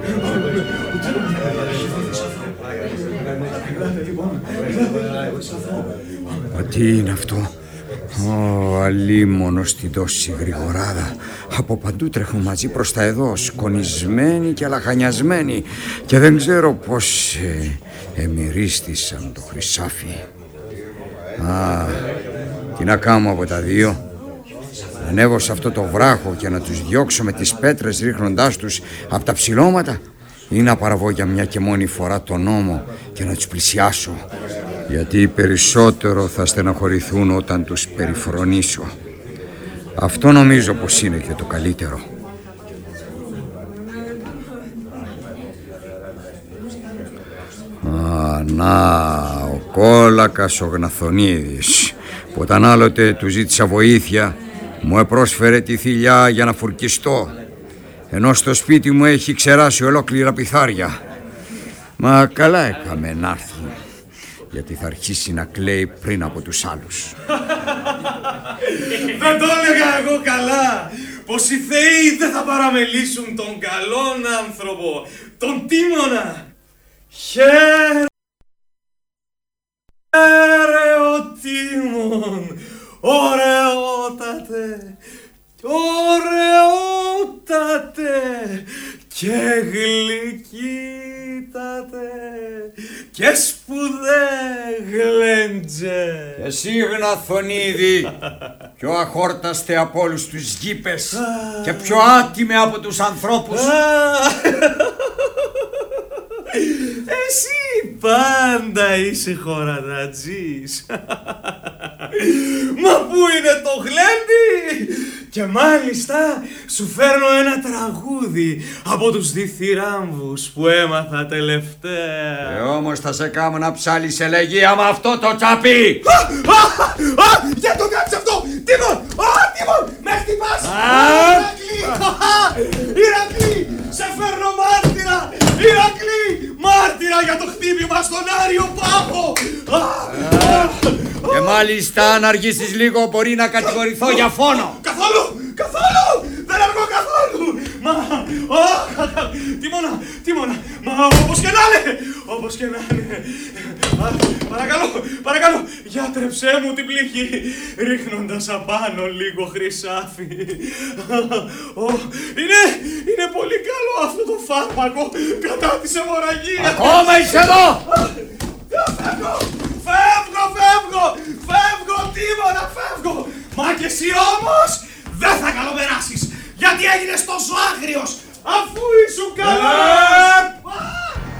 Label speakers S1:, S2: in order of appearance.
S1: Τι είναι αυτό? Αλίμονο στην τόση γρηγοράδα. Από παντού τρέχουν μαζί προς τα εδώ, σκονισμένοι και λαχανιασμένοι, και δεν ξέρω πως εμυρίστησαν το χρυσάφι. Τι να κάνω από τα δύο? Ανέβω σε αυτό το βράχο και να τους διώξω με τις πέτρες ρίχνοντάς τους από τα ψηλώματα, ή να παραβώ για μια και μόνη φορά τον νόμο και να τους πλησιάσω, γιατί περισσότερο θα στεναχωρηθούν όταν τους περιφρονήσω. Αυτό νομίζω πως είναι και το καλύτερο. Να, ο κόλακας ο Γναθονίδης, που όταν άλλοτε του ζήτησα βοήθεια, μου επρόσφερε τη θηλιά για να φουρκιστώ, ενώ στο σπίτι μου έχει ξεράσει ολόκληρα πιθάρια. Μα καλά έκαμε να έρθει, γιατί θα αρχίσει να κλαίει πριν από τους άλλους.
S2: Δεν το έλεγα εγώ καλά, πως οι θεοί δεν θα παραμελήσουν τον καλόν άνθρωπο, τον Τίμωνα. Χαίρε ο Τίμων, ωραιότατε, ωραιότατε και γλυκύτατε και σπουδέ γλέντζε.
S1: Εσύ, Γναθονίδη, πιο αχόρταστε από όλους τους γήπες και πιο άτιμε από τους ανθρώπους.
S2: Εσύ πάντα είσαι χωρατατζής. Μα πού είναι το γλέντι? Και μάλιστα σου φέρνω ένα τραγούδι από τους διθυράμβους που έμαθα τελευταία.
S1: Όμως θα σε κάνω να ψάλεις ελεγία με αυτό το τσαπί.
S2: Για το κάψε αυτό! Τίμον! Τίμον! Με χτυπάς! Ηρακλή! Σε φέρνω μάρτυρα! Ηρακλή! Μάρτυρα για το χτύπημα στον Άριο Πάγο!
S1: Και μάλιστα αν αργήσεις λίγο μπορεί να κατηγορηθώ για φόνο.
S2: Καθόλου! Καθόλου! Δεν αργώ καθόλου! Μα... Τίμωνα! Μα όπως και να είναι! Όπως και να είναι! Παρακαλώ! Γιατρεψέ μου την πληγή, ρίχνοντας απάνω λίγο χρυσάφι. Είναι πολύ καλό αυτό το φάρμακο κατά της αιμορραγίας.
S1: Ακόμα είσαι εδώ!
S2: Φεύγω, Τίμωνα, φεύγω! Μα και εσύ όμως δεν θα καλοπεράσεις, γιατί έγινες τόσο άγριος